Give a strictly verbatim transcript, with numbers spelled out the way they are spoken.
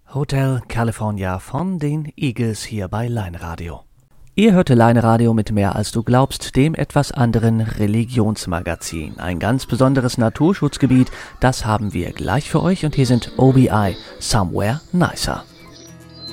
Hotel California von den Eagles hier bei Line Radio. Ihr hörte Line Radio mit Mehr als du glaubst, dem etwas anderen Religionsmagazin. Ein ganz besonderes Naturschutzgebiet, das haben wir gleich für euch und hier sind O B I, Somewhere Nicer.